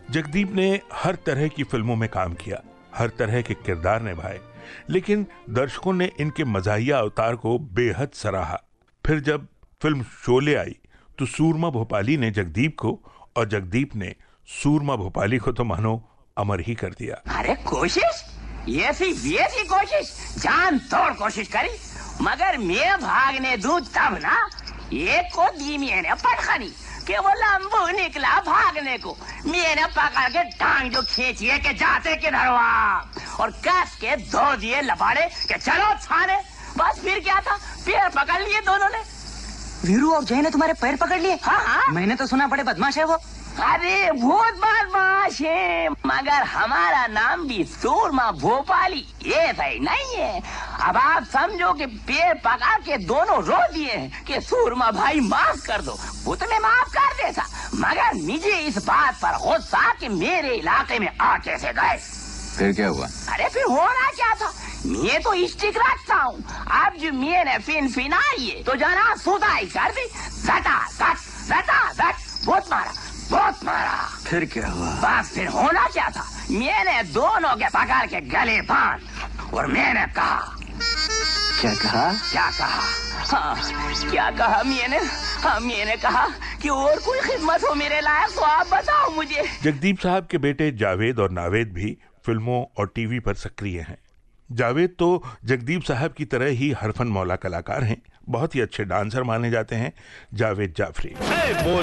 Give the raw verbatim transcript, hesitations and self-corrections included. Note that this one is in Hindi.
जगदीप ने हर तरह की फिल्मों में काम किया, हर तरह के किरदार निभाए, लेकिन दर्शकों ने इनके मजाहिया अवतार को बेहद सराहा। फिर जब फिल्म शोले आई तो सूरमा भोपाली ने जगदीप को और जगदीप ने सूरमा भोपाली को तो मानो अमर ही कर दिया। अरे कोशिश, ये सी ये सी कोशिश, जान तोड़ कोशिश करी, मगर मैं भागने दूं तब ना, एक को दी मैंने पटखनी कि वो लंबू निकला भागने को, मैंने पकड़ के टांग जो खींची है कि जाते किधर वहां, और कस के दो दिए लपाड़े कि चलो थाने। बस फिर क्या था, पैर पकड़ लिए दोनों ने। वीरू और जय ने तुम्हारे पैर पकड़ लिए? हाँ हाँ, मैंने तो सुना बड़े बदमाश है वो। अरे बहुत बदमाश है, मगर हमारा नाम भी सूरमा भोपाली ये सही नहीं है। अब आप समझो कि पैर पकड़ के दोनों रो दिए हैं कि सूरमा भाई माफ कर दो, वो तो मैं माफ कर देता, मगर मुझे इस बात पर गुस्सा कि मेरे इलाके में आ कैसे गए। फिर क्या हुआ? अरे फिर होना क्या था, मैं तो स्टिक रखता हूँ, अब जो मैंने फिन फिनाई है तो जना सुधाई कर दी, सटा सट सटा सट, बहुत मारा बहुत मारा। फिर क्या हुआ? बस फिर होना क्या था, मैंने दोनों के पकड़ के गले बांध और मैंने कहा। क्या कहा? क्या कहा? हाँ, क्या कहा मैंने? हाँ, मैंने कहा कि और कोई खिदमत हो मेरे लायक तो आप बताओ मुझे। जगदीप साहब के बेटे जावेद और नावेद भी फिल्मों और टीवी पर सक्रिय हैं। जावेद तो जगदीप साहब की तरह ही हरफन मौला कलाकार हैं, बहुत ही अच्छे डांसर माने जाते हैं जावेद जाफरी।